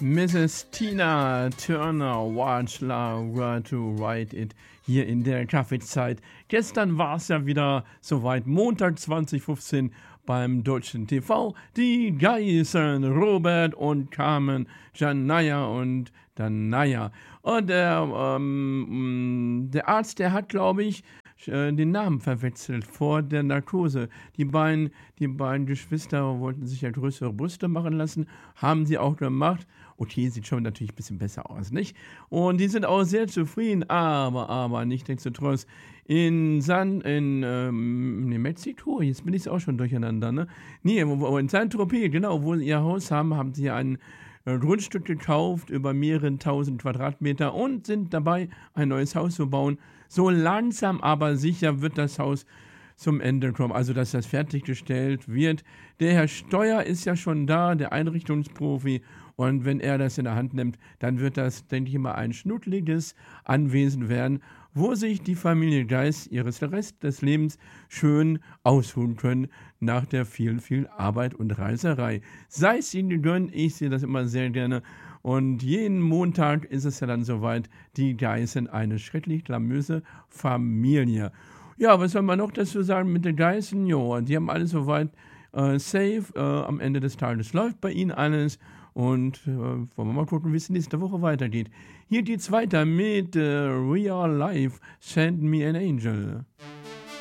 Mrs. Tina Turner, Watch Laura to Write It, hier in der Kaffeezeit. Gestern war es ja wieder soweit, Montag 2015 beim Deutschen TV. Die Geißen, Robert und Carmen, Janaya und Danaya. Und der Arzt, der hat, glaube ich, den Namen verwechselt vor der Narkose. Die beiden Geschwister wollten sich ja größere Brüste machen lassen, haben sie auch gemacht. Okay, sieht schon natürlich ein bisschen besser aus, nicht? Und die sind auch sehr zufrieden, aber nichtsdestotrotz in Mexiko, jetzt bin ich auch schon durcheinander, ne? Nee, in Saint-Tropez, genau, wo sie ihr Haus haben, haben sie ein Grundstück gekauft über mehrere tausend Quadratmeter und sind dabei, ein neues Haus zu bauen. So langsam aber sicher wird das Haus zum Ende kommen, also dass das fertiggestellt wird. Der Herr Steuer ist ja schon da, der Einrichtungsprofi, und wenn er das in der Hand nimmt, dann wird das, denke ich mal, ein schnuckliges Anwesen werden, wo sich die Familie Geis ihres Rest des Lebens schön ausruhen können nach der viel Arbeit und Reiserei. Sei es ihnen gegönnt, ich sehe das immer sehr gerne. Und jeden Montag ist es ja dann soweit, die Geißen, eine schrecklich glamouröse Familie. Ja, was soll man noch dazu sagen mit den Geißen? Jo, die haben alles soweit safe. Am Ende des Tages läuft bei ihnen alles. Und wollen wir mal gucken, wie es nächste Woche weitergeht. Hier geht's weiter mit Real Life, Send Me an Angel.